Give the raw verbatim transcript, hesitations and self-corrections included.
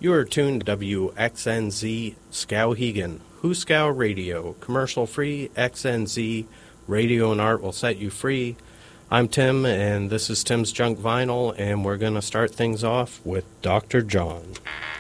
You are tuned to W X N Z Skowhegan, Hooskow Radio, commercial-free X N Z, radio and art will set you free. I'm Tim, and this is Tim's Junk Vinyl, and we're going to start things off with Doctor John.